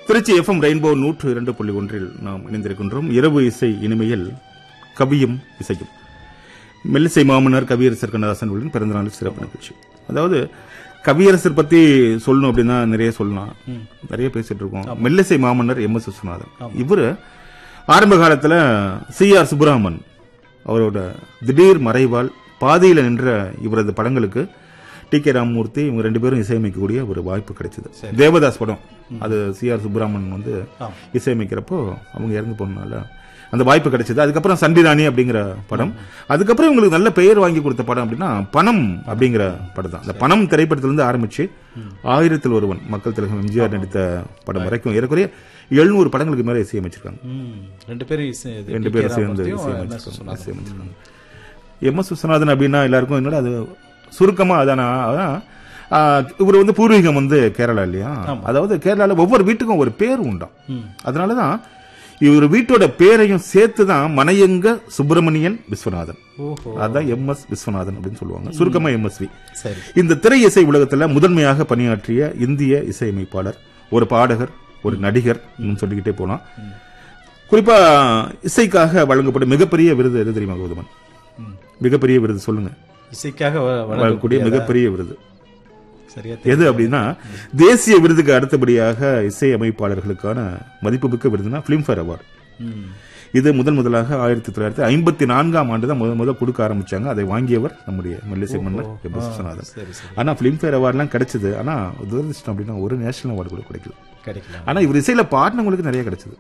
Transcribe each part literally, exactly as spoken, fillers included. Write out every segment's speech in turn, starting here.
Trichy FM rainbow நூற்று இரண்டு புள்ளி ஒன்றில் நாம் இணைந்திருக்கின்றோம். இரவு இசை இனிமையில் கவியும் இசையும். மெல்லிசை மாமன்னர் கவியரசர் கண்ணதாசன் பிறந்தநாள் சிறப்பு நிகழ்ச்சி. அதாவது கவியரசர் பத்தி சொல்லணும் அப்படின்னா நிறைய சொல்லலாம், நிறைய பேசிட்டு இருக்கோம். மெல்லிசை மாமன்னர் எம் எஸ் விஸ்வநாதன். இவரு ஆரம்ப காலத்துல சி ஆர் சுப்பிரமன் அவரோட திடீர் மறைவால் பாதியில நின்ற இவரது படங்களுக்கு டி கே ராமமூர்த்தி இவங்க ரெண்டு பேரும் இசையமைக்கக்கூடிய ஒரு வாய்ப்பு கிடைச்சது. தேவதாஸ் படம் அது சி ஆர் சுப்பிரமன் வந்து இசையமைக்கிறப்போ அவங்க இறந்து போனனால அந்த வாய்ப்பு கிடைச்சது. அதுக்கப்புறம் சண்டிராணி அப்படிங்கிற படம், அதுக்கப்புறம் இவங்களுக்கு நல்ல பெயர் வாங்கி கொடுத்த படம் அப்படின்னா பணம் அப்படிங்கிற படம் தான். அந்த பணம் திரைப்படத்திலிருந்து ஆரம்பிச்சு ஆயிரத்தில் ஒருவன் மக்கள் திலகம் எம்ஜிஆர் நடித்த படம் வரைக்கும் ஏறக்குறைய எழுநூறு படங்களுக்கு மேல இசையமைச்சிருக்காங்க. ரெண்டு பேரும் ரெண்டு பேரும் சேர்ந்து இசையமைச்சிருக்காங்க. எம் எஸ் விஸ்வநாதன் அப்படின்னா எல்லாருக்கும் என்னோட அது சுருக்கமா அதானா, இவர் வந்து பூர்வீகம் வந்து கேரளா இல்லையா, அதாவது கேரளால ஒவ்வொரு வீட்டுக்கும் ஒரு பேர் உண்டாம். அதனாலதான் இவர் வீட்டோட பேரையும் சேர்த்துதான் மனையங்க சுப்பிரமணியன் விஸ்வநாதன், அதான் எம் எஸ் விஸ்வநாதன் அப்படின்னு சொல்லுவாங்க, சுருக்கமா எம் எஸ் வி. இந்த திரை இசை உலகத்துல முதன்மையாக பணியாற்றிய இந்திய இசையமைப்பாளர், ஒரு பாடகர், ஒரு நடிகர் சொல்லிக்கிட்டே போனா. குறிப்பா இசைக்காக வழங்கப்படும் மிகப்பெரிய விருது எது தெரியுமா கௌதமன்? மிகப்பெரிய விருது சொல்லுங்க. இசைக்காக வழங்கக்கூடிய மிகப்பெரிய விருது எது அப்படின்னா, தேசிய விருதுக்கு அடுத்தபடியாக இசை அமைப்பாளர்களுக்கான மதிப்புமிக்க விருதுனா பிலிம்பேர் அவார்டு. இது முதல் முதலாக ஆயிரத்தி தொள்ளாயிரத்தி ஐம்பத்தி நான்காம் ஆண்டு தான் முதல் முதல் கொடுக்க ஆரம்பிச்சாங்க. அதை வாங்கியவர் நம்முடைய மெல்லிசை மன்னர் எம் எஸ் விஸ்வநாதன். ஆனா பிலிம்பேர் அவார்டு எல்லாம் கிடைச்சது, ஆனா துரதிருஷ்டம் அப்படின்னா ஒரு நேஷனல் அவார்டு கூட கிடைக்கல. ஆனா இவர் இசையில பாடினவங்களுக்கு நிறைய கிடைச்சது.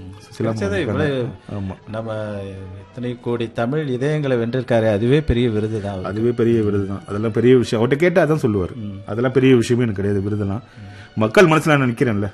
நம்ம இத்தனை கோடி தமிழ் இதயங்களை வென்றிருக்காரு, அதுவே பெரிய விருது தான். அதுவே பெரிய விருது தான். அதெல்லாம் பெரிய விஷயம். அவர்கிட்ட கேட்டா அதான் சொல்லுவாரு, அதெல்லாம் பெரிய விஷயமே எனக்கு கிடையாது. விருதுலாம் மக்கள் மனசுல நான் நிக்கிறேன்ல,